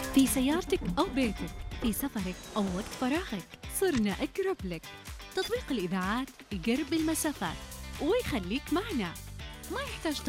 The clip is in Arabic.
في سيارتك أو بيتك، في سفرك أو وقت فراغك، صرنا أقرب لك. تطبيق الإذاعات يقرب المسافات ويخليك معنا، ما يحتاج